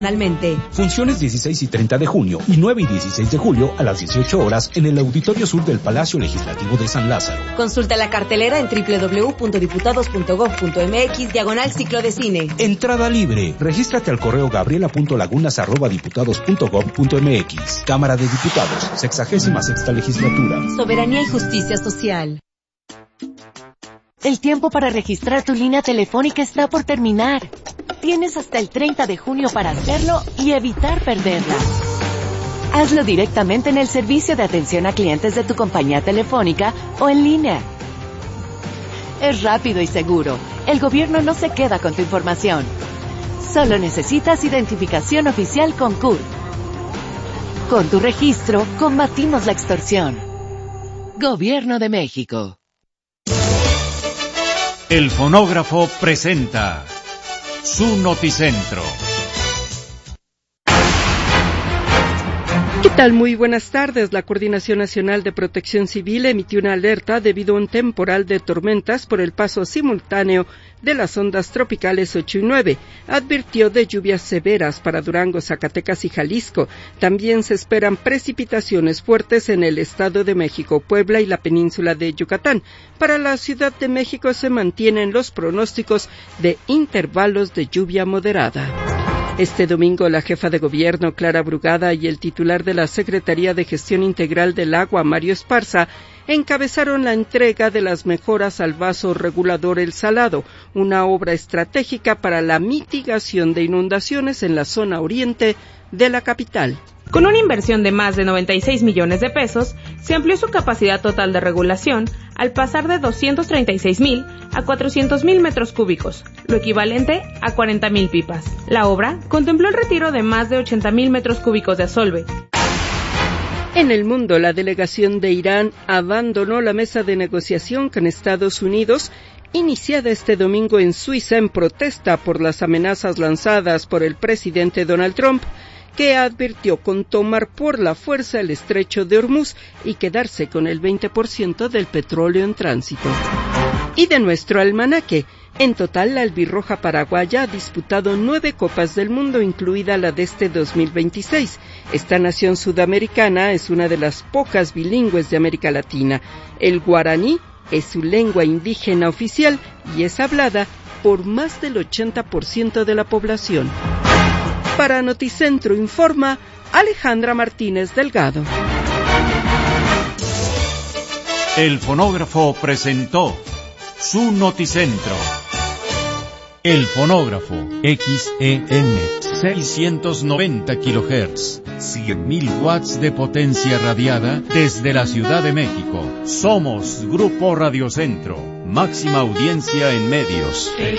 Funciones 16 y 30 de junio y 9 y 16 de julio a las 18 horas en el Auditorio Sur del Palacio Legislativo de San Lázaro. Consulta la cartelera en www.diputados.gov.mx/ciclo de cine. Entrada libre. Regístrate al correo gabriela.lagunas@diputados.gov.mx. Cámara de Diputados, 66ª Legislatura. Soberanía y justicia social. El tiempo para registrar tu línea telefónica está por terminar. Tienes hasta el 30 de junio para hacerlo y evitar perderla. Hazlo directamente en el servicio de atención a clientes de tu compañía telefónica o en línea. Es rápido y seguro. El gobierno no se queda con tu información. Solo necesitas identificación oficial con CURP. Con tu registro, combatimos la extorsión. Gobierno de México. El fonógrafo presenta su Noticentro. ¿Qué tal? Muy buenas tardes. La Coordinación Nacional de Protección Civil emitió una alerta debido a un temporal de tormentas por el paso simultáneo de las ondas tropicales 8 y 9. Advirtió de lluvias severas para Durango, Zacatecas y Jalisco. También se esperan precipitaciones fuertes en el Estado de México, Puebla y la península de Yucatán. Para la Ciudad de México se mantienen los pronósticos de intervalos de lluvia moderada. Este domingo, la jefa de gobierno, Clara Brugada, y el titular de la Secretaría de Gestión Integral del Agua, Mario Esparza, encabezaron la entrega de las mejoras al vaso regulador El Salado, una obra estratégica para la mitigación de inundaciones en la zona oriente de la capital. Con una inversión de más de 96 millones de pesos, se amplió su capacidad total de regulación al pasar de 236,000 a 400,000 metros cúbicos, lo equivalente a 40,000 pipas. La obra contempló el retiro de más de 80,000 metros cúbicos de asolve. En el mundo, la delegación de Irán abandonó la mesa de negociación con Estados Unidos, iniciada este domingo en Suiza en protesta por las amenazas lanzadas por el presidente Donald Trump, que advirtió con tomar por la fuerza el estrecho de Hormuz y quedarse con el 20% del petróleo en tránsito. Y de nuestro almanaque, en total la albirroja paraguaya ha disputado 9 Copas del Mundo, incluida la de este 2026. Esta nación sudamericana es una de las pocas bilingües de América Latina. El guaraní es su lengua indígena oficial y es hablada por más del 80% de la población. Para Noticentro informa Alejandra Martínez Delgado. El fonógrafo presentó su Noticentro. El fonógrafo XEN 690 kHz, 100,000 watts de potencia radiada desde la Ciudad de México. Somos Grupo Radio Centro, máxima audiencia en medios.